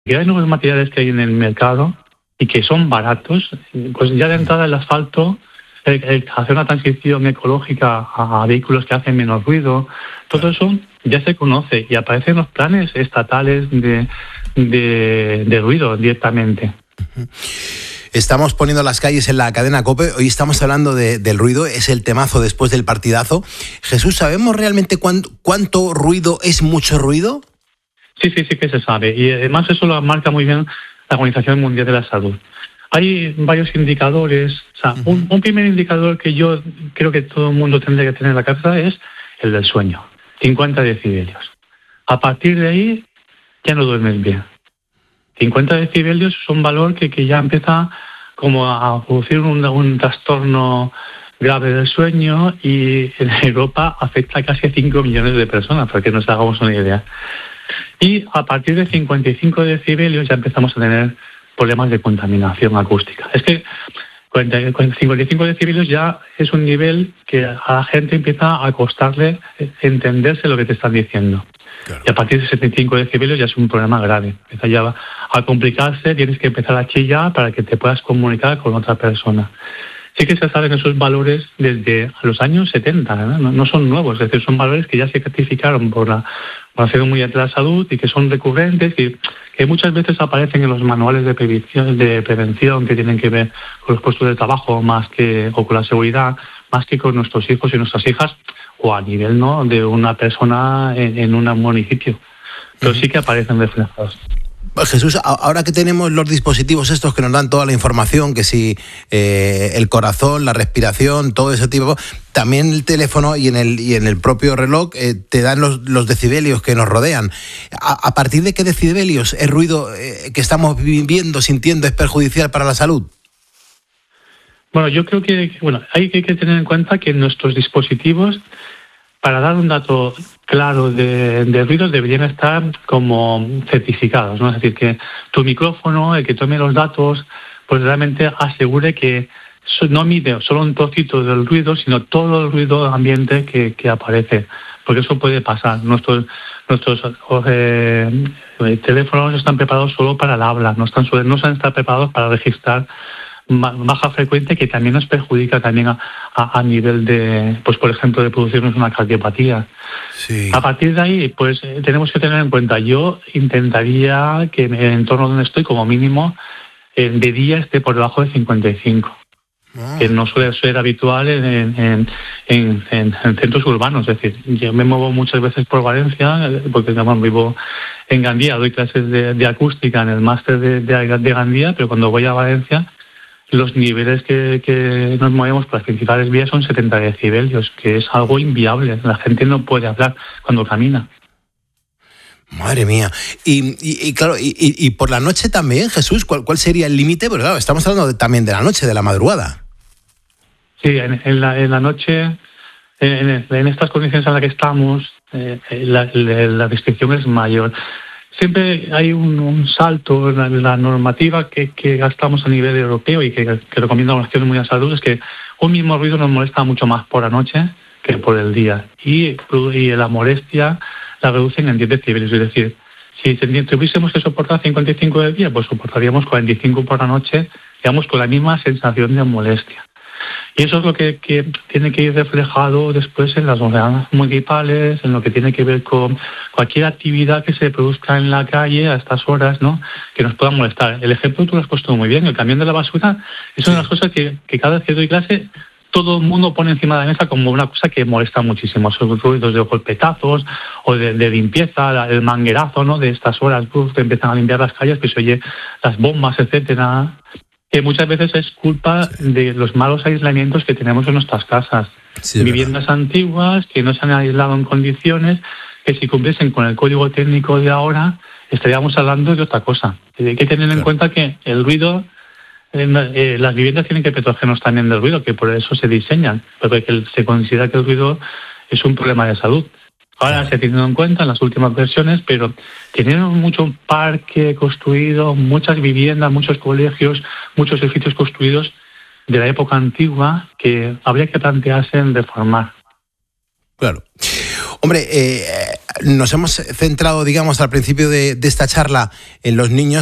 que hay nuevos materiales que hay en el mercado y que son baratos, pues ya de entrada el asfalto, el hacer una transición ecológica a vehículos que hacen menos ruido, todo eso ya se conoce y aparecen los planes estatales de ruido directamente. Estamos poniendo las calles en la cadena COPE. Hoy estamos hablando del ruido, es el temazo después del partidazo. Jesús, ¿sabemos realmente cuánto ruido es mucho ruido? Sí que se sabe. Y además eso lo marca muy bien la Organización Mundial de la Salud. Hay varios indicadores. O sea, un primer indicador que yo creo que todo el mundo tendría que tener en la cabeza es el del sueño. 50 decibelios. A partir de ahí ya no duermes bien. 50 decibelios es un valor que ya empieza como a producir un trastorno grave del sueño y en Europa afecta a casi 5 millones de personas, para que nos hagamos una idea. Y a partir de 55 decibelios ya empezamos a tener problemas de contaminación acústica. Es que 55 decibelios ya es un nivel que a la gente empieza a costarle entenderse lo que te están diciendo. Claro. Y a partir de 75 decibelios ya es un problema grave. Empieza ya a complicarse, tienes que empezar a chillar para que te puedas comunicar con otra persona. Sí que se saben esos valores desde los años 70, no son nuevos, es decir, son valores que ya se certificaron por la Organización Mundial de la Salud y que son recurrentes y que muchas veces aparecen en los manuales de prevención que tienen que ver con los puestos de trabajo o con la seguridad, más que con nuestros hijos y nuestras hijas o a nivel de una persona en un municipio. Pero sí que aparecen reflejados. Jesús, ahora que tenemos los dispositivos estos que nos dan toda la información, que si el corazón, la respiración, todo ese tipo, también el teléfono y en el propio reloj te dan los decibelios que nos rodean. ¿A partir de qué decibelios el ruido que estamos viviendo, sintiendo, es perjudicial para la salud? Bueno, yo creo que hay que tener en cuenta que nuestros dispositivos, para dar un dato claro de ruidos, deberían estar como certificados, ¿no? Es decir, que tu micrófono, el que tome los datos, pues realmente asegure que no mide solo un trocito del ruido, sino todo el ruido ambiente que aparece, porque eso puede pasar. Nuestros teléfonos están preparados solo para el habla, no están preparados para registrar baja frecuencia, que también nos perjudica también a nivel de, pues por ejemplo, de producirnos una cardiopatía. Sí. A partir de ahí, pues tenemos que tener en cuenta, yo intentaría que en el entorno donde estoy, como mínimo, de día esté por debajo de 55. Que no suele ser habitual en centros urbanos. Es decir, yo me muevo muchas veces por Valencia, porque vivo en Gandía, doy clases de acústica en el máster de Gandía, pero cuando voy a Valencia, los niveles que nos movemos por las principales vías son 70 decibelios, que es algo inviable. La gente no puede hablar cuando camina. Madre mía. Y claro, y por la noche también, Jesús, ¿cuál sería el límite? Porque claro, estamos hablando también de la noche, de la madrugada. Sí, en la noche, en estas condiciones en las que estamos, la restricción es mayor. Siempre hay un salto en la normativa que gastamos a nivel europeo y que recomienda la Organización Mundial de la Salud, es que un mismo ruido nos molesta mucho más por la noche que por el día. Y la molestia la reducen en 10 decibelios. Es decir, si tuviésemos que soportar 55 del día, pues soportaríamos 45 por la noche, digamos, con la misma sensación de molestia. Y eso es lo que tiene que ir reflejado después en las ordenanzas municipales, en lo que tiene que ver con cualquier actividad que se produzca en la calle a estas horas, ¿no?, que nos pueda molestar. El ejemplo tú lo has puesto muy bien, el camión de la basura es una de las cosas que cada vez que doy clase todo el mundo pone encima de la mesa como una cosa que molesta muchísimo. Son ruidos de golpetazos o de limpieza, el manguerazo, ¿no?, de estas horas, que empiezan a limpiar las calles, que se oye las bombas, etcétera, que muchas veces es culpa de los malos aislamientos que tenemos en nuestras casas. Sí, viviendas antiguas que no se han aislado en condiciones, que si cumpliesen con el código técnico de ahora, estaríamos hablando de otra cosa. Hay que tener en cuenta que el ruido, las viviendas tienen que protegernos también del ruido, que por eso se diseñan, porque se considera que el ruido es un problema de salud. Ahora se ha tenido en cuenta en las últimas versiones, pero tenemos mucho parque construido, muchas viviendas, muchos colegios, muchos edificios construidos de la época antigua que habría que plantearse en reformar. Claro. Hombre, nos hemos centrado, digamos, al principio de esta charla en los niños,